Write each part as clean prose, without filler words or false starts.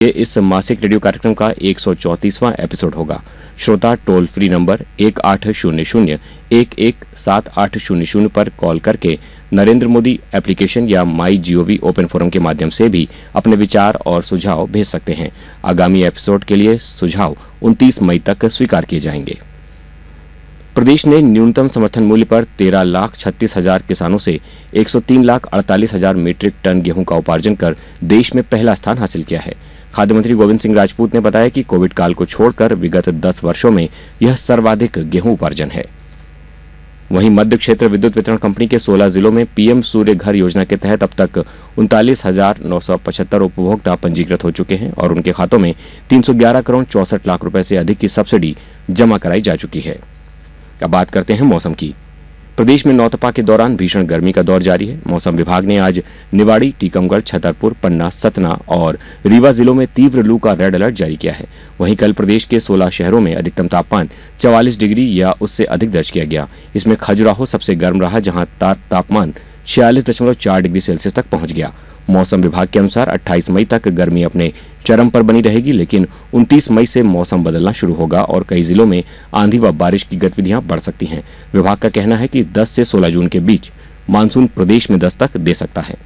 ये इस मासिक रेडियो कार्यक्रम का 134वां एपिसोड होगा। श्रोता टोल फ्री नंबर 1800-117800 पर कॉल करके नरेंद्र मोदी एप्लीकेशन या माई जीओवी ओपन फोरम के माध्यम से भी अपने विचार और सुझाव भेज सकते हैं। आगामी एपिसोड के लिए सुझाव 29 मई तक स्वीकार किए जाएंगे। प्रदेश ने न्यूनतम समर्थन मूल्य पर 13,36,000 किसानों से 103,48,000 मीट्रिक टन गेहूं का उपार्जन कर देश में पहला स्थान हासिल किया है। खाद्य मंत्री गोविंद सिंह राजपूत ने बताया कि कोविड काल को छोड़कर विगत 10 वर्षों में यह सर्वाधिक गेहूं उपार्जन है। वहीं मध्य क्षेत्र विद्युत वितरण कंपनी के 16 जिलों में पीएम सूर्य घर योजना के तहत अब तक 39,975 उपभोक्ता पंजीकृत हो चुके हैं और उनके खातों में 311 करोड़ 64 लाख रुपए से अधिक की सब्सिडी जमा कराई जा चुकी है। अब बात करते हैं मौसम की। प्रदेश में नौतपा के दौरान भीषण गर्मी का दौर जारी है। मौसम विभाग ने आज निवाड़ी, टीकमगढ़, छतरपुर, पन्ना, सतना और रीवा जिलों में तीव्र लू का रेड अलर्ट जारी किया है। वहीं कल प्रदेश के 16 शहरों में अधिकतम तापमान 44 डिग्री या उससे अधिक दर्ज किया गया। इसमें खजुराहो सबसे गर्म रहा, जहां तापमान 46.4 डिग्री सेल्सियस तक पहुंच गया। मौसम विभाग के अनुसार 28 मई तक गर्मी अपने चरम पर बनी रहेगी, लेकिन 29 मई से मौसम बदलना शुरू होगा और कई जिलों में आंधी व बारिश की गतिविधियां बढ़ सकती हैं। विभाग का कहना है कि 10 से 16 जून के बीच मानसून प्रदेश में दस्तक दे सकता है।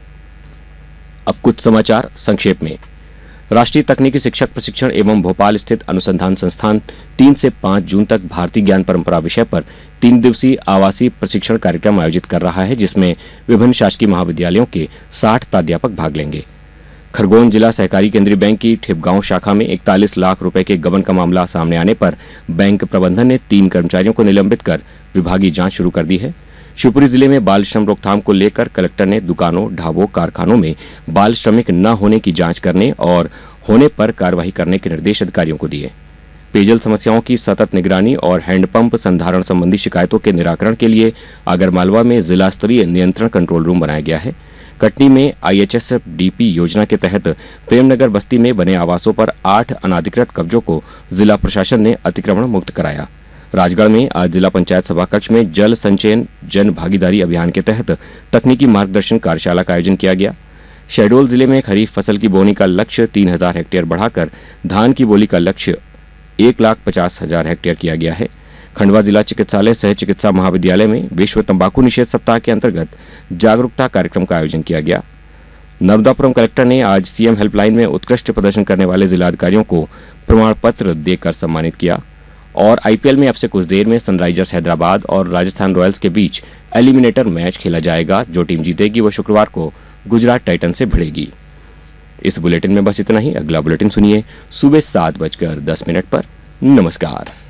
अब कुछ समाचार संक्षेप में। राष्ट्रीय तकनीकी शिक्षक प्रशिक्षण एवं भोपाल स्थित अनुसंधान संस्थान 3 से 5 जून तक भारतीय ज्ञान परंपरा विषय पर 3 दिवसीय आवासीय प्रशिक्षण कार्यक्रम आयोजित कर रहा है, जिसमें विभिन्न शासकीय महाविद्यालयों के 60 प्राध्यापक भाग लेंगे। खरगोन जिला सहकारी केंद्रीय बैंक की ठिपगांव शाखा में 41 लाख रुपए के गबन का मामला सामने आने पर बैंक प्रबंधन ने 3 कर्मचारियों को निलंबित कर विभागीय जांच शुरू कर दी है। शिवपुरी जिले में बाल श्रम रोकथाम को लेकर कलेक्टर ने दुकानों, ढाबों, कारखानों में बाल श्रमिक न होने की जांच करने और होने पर कार्रवाई करने के निर्देश अधिकारियों को दिए। पेयजल समस्याओं की सतत निगरानी और हैंडपंप संधारण संबंधी शिकायतों के निराकरण के लिए आगरमालवा में जिला स्तरीय नियंत्रण कंट्रोल रूम बनाया गया है। कटनी में IHSDP योजना के तहत प्रेमनगर बस्ती में बने आवासों पर 8 अनाधिकृत कब्जों को जिला प्रशासन ने अतिक्रमण मुक्त कराया। राजगढ़ में आज जिला पंचायत सभाकक्ष में जल संचयन जन भागीदारी अभियान के तहत तकनीकी मार्गदर्शन कार्यशाला का आयोजन किया गया। शहडोल जिले में खरीफ फसल की बोनी का लक्ष्य 3,000 हेक्टेयर बढ़ाकर धान की बोली का लक्ष्य 1,50,000 हेक्टेयर किया गया है। खंडवा जिला चिकित्सालय सह चिकित्सा महाविद्यालय में विश्व तंबाकू निषेध सप्ताह के अंतर्गत जागरूकता कार्यक्रम का आयोजन किया गया। नर्मदापुरम कलेक्टर ने आज सीएम हेल्पलाइन में उत्कृष्ट प्रदर्शन करने वाले जिलाधिकारियों को प्रमाण पत्र देकर सम्मानित किया। और आईपीएल में अब से कुछ देर में सनराइजर्स हैदराबाद और राजस्थान रॉयल्स के बीच एलिमिनेटर मैच खेला जाएगा। जो टीम जीतेगी वो शुक्रवार को गुजरात टाइटन से भिड़ेगी। इस बुलेटिन में बस इतना ही। अगला बुलेटिन सुनिए सुबह 7:10 पर। नमस्कार।